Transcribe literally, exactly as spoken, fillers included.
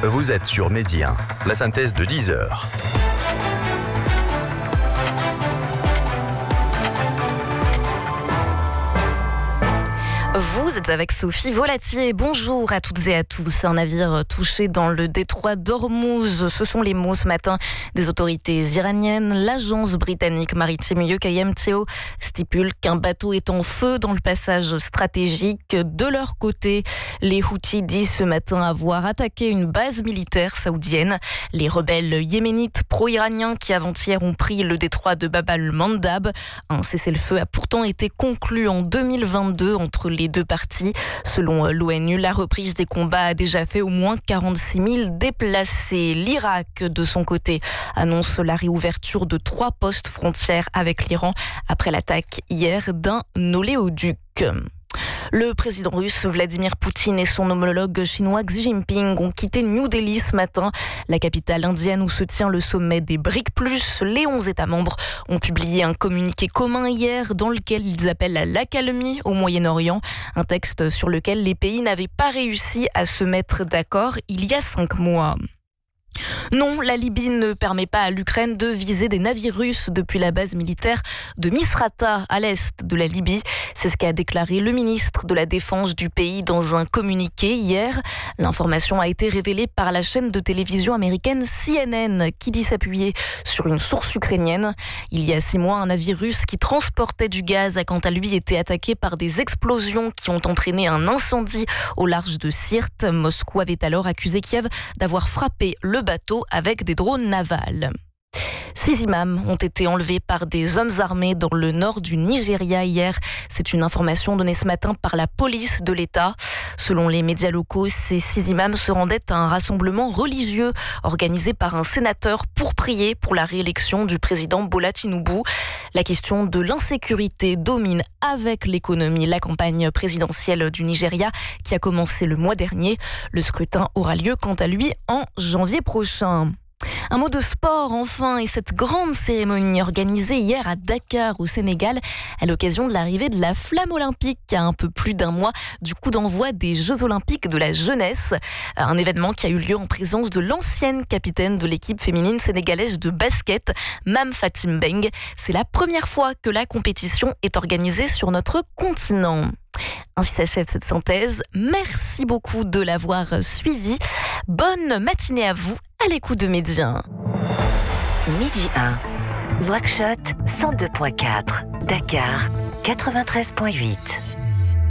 Vous êtes sur Midi un, la synthèse de dix heures. Vous êtes avec Sophie Volatier. Bonjour à toutes et à tous. Un navire touché dans le détroit d'Ormuz. Ce sont les mots ce matin des autorités iraniennes. L'agence britannique maritime U K M T O stipule qu'un bateau est en feu dans le passage stratégique. De leur côté, les Houthis disent ce matin avoir attaqué une base militaire saoudienne. Les rebelles yéménites pro-iraniens qui avant-hier ont pris le détroit de Bab al-Mandab. Un cessez-le-feu a pourtant été conclu en deux mille vingt-deux entre les deux parties. Selon l'ONU, la reprise des combats a déjà fait au moins quarante-six mille déplacés. L'Irak, de son côté, annonce la réouverture de trois postes frontières avec l'Iran après l'attaque hier d'un oléoduc. Le président russe Vladimir Poutine et son homologue chinois Xi Jinping ont quitté New Delhi ce matin, la capitale indienne où se tient le sommet des BRICS plus. Les onze États membres ont publié un communiqué commun hier dans lequel ils appellent à l'accalmie au Moyen-Orient, un texte sur lequel les pays n'avaient pas réussi à se mettre d'accord il y a cinq mois. Non, la Libye ne permet pas à l'Ukraine de viser des navires russes depuis la base militaire de Misrata à l'est de la Libye. C'est ce qu'a déclaré le ministre de la Défense du pays dans un communiqué hier. L'information a été révélée par la chaîne de télévision américaine C N N qui dit s'appuyer sur une source ukrainienne. Il y a six mois, un navire russe qui transportait du gaz a quant à lui été attaqué par des explosions qui ont entraîné un incendie au large de Syrte. Moscou avait alors accusé Kiev d'avoir frappé le bateau avec des drones navals. Six imams ont été enlevés par des hommes armés dans le nord du Nigeria hier. C'est une information donnée ce matin par la police de l'État. Selon les médias locaux, ces six imams se rendaient à un rassemblement religieux organisé par un sénateur pour prier pour la réélection du président Bola Tinubu. La question de l'insécurité domine avec l'économie la campagne présidentielle du Nigeria qui a commencé le mois dernier. Le scrutin aura lieu quant à lui en janvier prochain. Un mot de sport enfin, et cette grande cérémonie organisée hier à Dakar au Sénégal à l'occasion de l'arrivée de la flamme olympique à un peu plus d'un mois du coup d'envoi des Jeux olympiques de la jeunesse. Un événement qui a eu lieu en présence de l'ancienne capitaine de l'équipe féminine sénégalaise de basket, Mame Fatim Beng. C'est la première fois que la compétition est organisée sur notre continent. Ainsi s'achève cette synthèse. Merci beaucoup de l'avoir suivi. Bonne matinée à vous à l'écoute de Midi un. Midi un, Nouakchott cent deux virgule quatre, Dakar quatre-vingt-treize virgule huit.